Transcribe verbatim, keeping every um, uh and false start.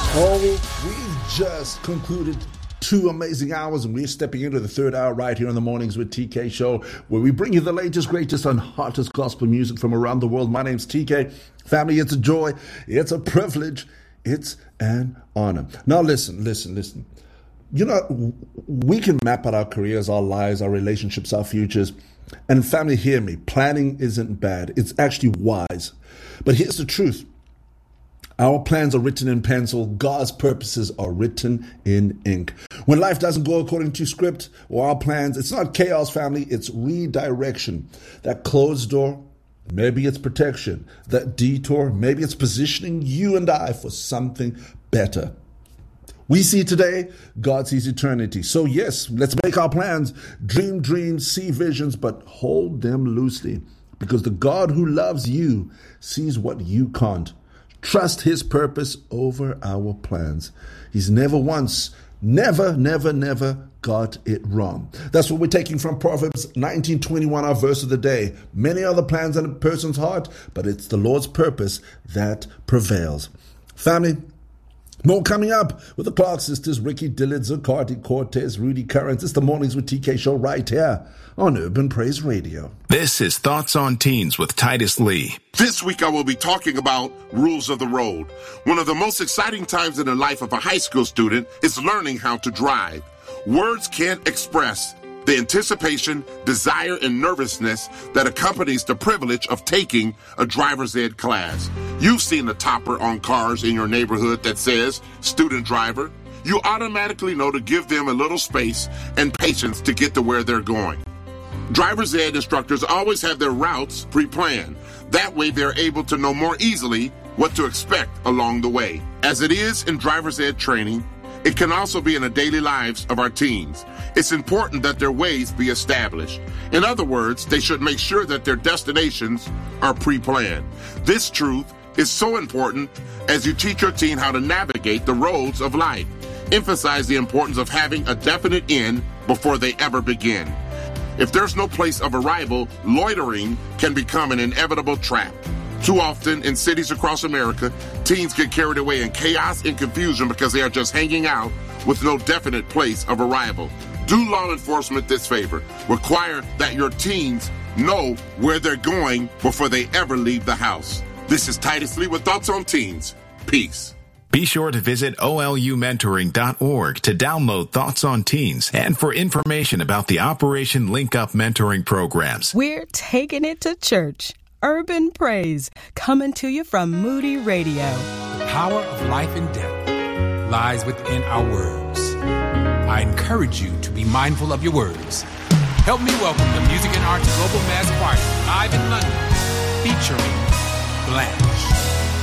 Oh, we've just concluded two amazing hours, and we're stepping into the third hour right here on the Mornings with T K show, where we bring you the latest, greatest, and hottest gospel music from around the world. My name's T K. Family, it's a joy, it's a privilege, it's an honor. Now listen, listen, listen. You know, we can map out our careers, our lives, our relationships, our futures. And family, hear me, planning isn't bad. It's actually wise. But here's the truth. Our plans are written in pencil. God's purposes are written in ink. When life doesn't go according to script or our plans, it's not chaos, family. It's redirection. That closed door, maybe it's protection. That detour, maybe it's positioning you and I for something better. We see today, God sees eternity. So yes, let's make our plans, dream dreams, see visions, but hold them loosely. Because the God who loves you sees what you can't. Trust his purpose over our plans. He's never once, never, never, never got it wrong. That's what we're taking from Proverbs nineteen twenty-one, our verse of the day. Many are the plans in a person's heart, but it's the Lord's purpose that prevails. Family, more coming up with the Clark sisters, Ricky Dillard, Zacardi Cortez, Rudy Currents. It's the Mornings with T K show right here on Urban Praise Radio. This is Thoughts on Teens with Titus Lee. This week I will be talking about rules of the road. One of the most exciting times in the life of a high school student is learning how to drive. Words can't express the anticipation, desire, and nervousness that accompanies the privilege of taking a driver's ed class. You've seen the topper on cars in your neighborhood that says student driver. You automatically know to give them a little space and patience to get to where they're going. Driver's ed instructors always have their routes pre-planned. That way they're able to know more easily what to expect along the way. As it is in driver's ed training, it can also be in the daily lives of our teens. It's important that their ways be established. In other words, they should make sure that their destinations are pre-planned. This truth is so important as you teach your teen how to navigate the roads of life. Emphasize the importance of having a definite end before they ever begin. If there's no place of arrival, loitering can become an inevitable trap. Too often in cities across America, teens get carried away in chaos and confusion because they are just hanging out with no definite place of arrival. Do law enforcement this favor. Require that your teens know where they're going before they ever leave the house. This is Titus Lee with Thoughts on Teens. Peace. Be sure to visit O L U mentoring dot org to download Thoughts on Teens and for information about the Operation Link Up mentoring programs. We're taking it to church. Urban Praise, coming to you from Moody Radio. The power of life and death lies within our words. I encourage you to be mindful of your words. Help me welcome the Music and Arts Global Mass Choir live in London, featuring Blanche.